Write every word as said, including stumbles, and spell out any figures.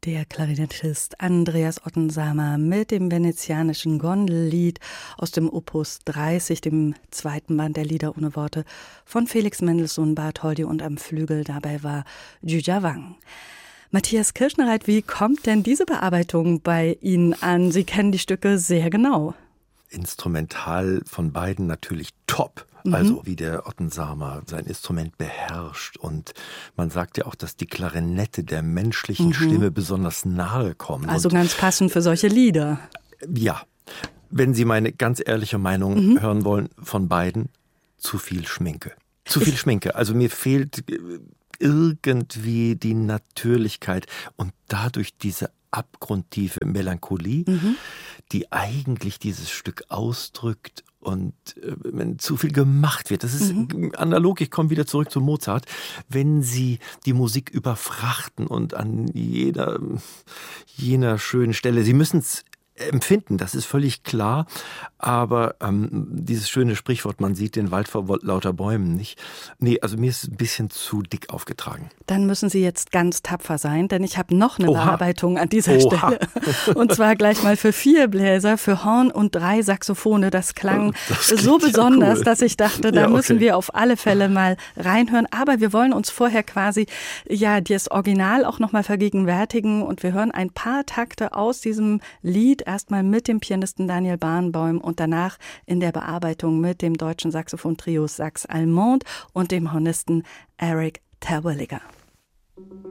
Der Klarinettist Andreas Ottensamer mit dem venezianischen Gondellied aus dem Opus dreißig, dem zweiten Band der Lieder ohne Worte von Felix Mendelssohn Bartholdy, und am Flügel dabei war Djudjavang. Matthias Kirschnereit, wie kommt denn diese Bearbeitung bei Ihnen an? Sie kennen die Stücke sehr genau. Instrumental von beiden natürlich top. Also wie der Ottensamer sein Instrument beherrscht. Und man sagt ja auch, dass die Klarinette der menschlichen mhm. Stimme besonders nahe kommt. Also und ganz passend für solche Lieder. Ja, wenn Sie meine ganz ehrliche Meinung mhm. hören wollen, von beiden, zu viel Schminke. Zu viel ich Schminke. Also mir fehlt irgendwie die Natürlichkeit und dadurch diese abgrundtiefe Melancholie, mhm. die eigentlich dieses Stück ausdrückt. Und äh, wenn zu viel gemacht wird, das ist mhm. analog, ich komme wieder zurück zu Mozart, wenn Sie die Musik überfrachten und an jeder, jener schönen Stelle, Sie müssen es empfinden, das ist völlig klar, aber ähm, dieses schöne Sprichwort, man sieht den Wald vor lauter Bäumen nicht. Nee, also mir ist es ein bisschen zu dick aufgetragen. Dann müssen Sie jetzt ganz tapfer sein, denn ich habe noch eine Oha. Bearbeitung an dieser Oha. Stelle. Und zwar gleich mal für vier Bläser, für Horn und drei Saxophone. Das klang das so besonders, ja cool. dass ich dachte, da ja, okay. müssen wir auf alle Fälle mal reinhören. Aber wir wollen uns vorher quasi ja das Original auch noch mal vergegenwärtigen, und wir hören ein paar Takte aus diesem Lied, erstmal mit dem Pianisten Daniel Barenboim und danach in der Bearbeitung mit dem deutschen Saxophon-Trio Sax Allemande und dem Hornisten Eric Terwilliger.